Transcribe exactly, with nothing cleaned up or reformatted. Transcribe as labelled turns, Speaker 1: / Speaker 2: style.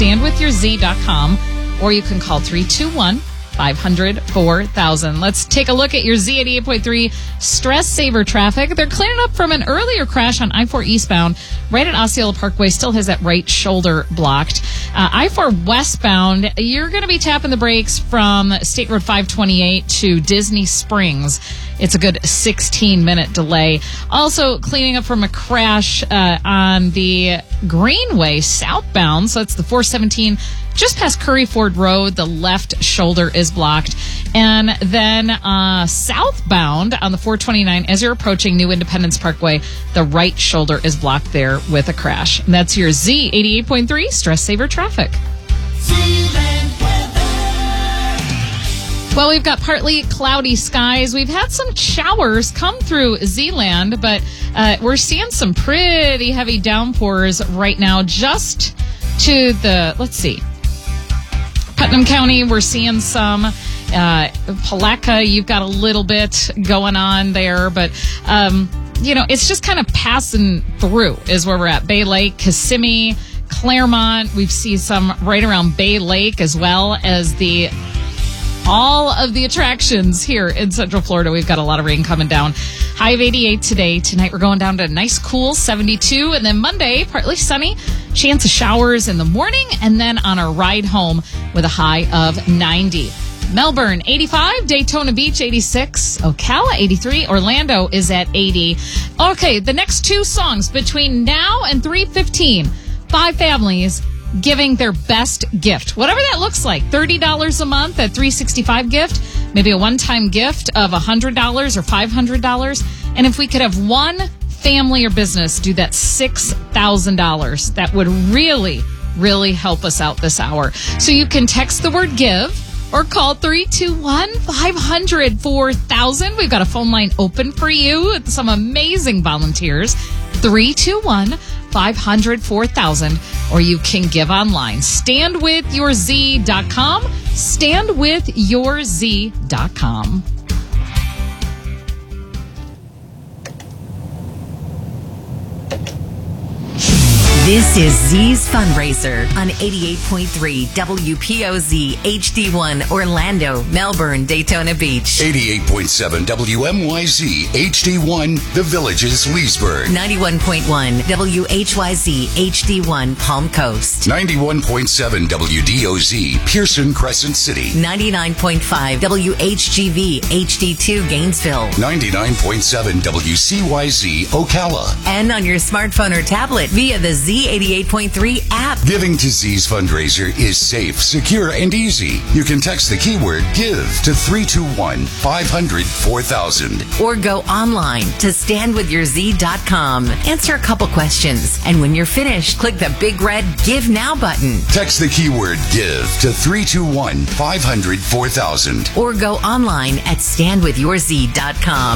Speaker 1: stand with your z dot com, or you can call three two one, five hundred, four thousand. Let's take a look at your Z eighty-eight point three stress saver traffic. They're clearing up from an earlier crash on I four eastbound right at Osceola Parkway. Still has that right shoulder blocked. Uh, I four westbound, you're going to be tapping the brakes from State Road five twenty-eight to Disney Springs. It's a good sixteen minute delay. Also cleaning up from a crash uh, on the Greenway southbound. So it's the four seventeen just past Curry Ford Road. The left shoulder is blocked. And then uh, southbound on the four twenty-nine, as you're approaching New Independence Parkway, the right shoulder is blocked there with a crash. And that's your Z eighty-eight point three Stress Saver Traffic. Well, we've got partly cloudy skies. We've had some showers come through Zeeland, but uh, we're seeing some pretty heavy downpours right now just to the, let's see, Putnam County, we're seeing some. Uh, Palatka, you've got a little bit going on there, but, um, you know, it's just kind of passing through is where we're at. Bay Lake, Kissimmee, Claremont. We've seen some right around Bay Lake, as well as the all of the attractions here in Central Florida. We've got a lot of rain coming down. High of eighty-eight today. Tonight we're going down to a nice cool seventy-two. And then Monday, partly sunny. Chance of showers in the morning. And then on our ride home with a high of ninety. Melbourne, eighty-five. Daytona Beach, eighty-six. Ocala, eighty-three. Orlando is at eighty. Okay, the next two songs between now and three fifteen. Five families giving their best gift, whatever that looks like. thirty dollars a month at three sixty-five gift, maybe a one-time gift of one hundred dollars or five hundred dollars. And if we could have one family or business do that six thousand dollars, that would really, really help us out this hour. So you can text the word give or call three two one, five hundred, four thousand. We've got a phone line open for you with some amazing volunteers. three two one, five hundred, four thousand. Or you can give online. stand with your z dot com. stand with your z dot com.
Speaker 2: This is Z's Fundraiser on eighty-eight point three W P O Z H D one Orlando, Melbourne, Daytona Beach.
Speaker 3: eighty-eight point seven W M Y Z H D one The Villages, Leesburg.
Speaker 2: ninety-one point one W H Y Z H D one Palm Coast.
Speaker 3: ninety-one point seven W D O Z Pearson, Crescent City.
Speaker 2: ninety-nine point five W H G V H D two Gainesville.
Speaker 3: ninety-nine point seven W C Y Z Ocala.
Speaker 2: And on your smartphone or tablet via the Z eighty-eight point three app.
Speaker 3: Giving to Z's Fundraiser is safe, secure, and easy. You can text the keyword GIVE to three two one, five hundred, four thousand.
Speaker 2: Or go online to stand with your z dot com. Answer a couple questions. And when you're finished, click the big red Give Now button.
Speaker 3: Text the keyword GIVE to three two one, five hundred, four thousand.
Speaker 2: Or go online at stand with your z dot com.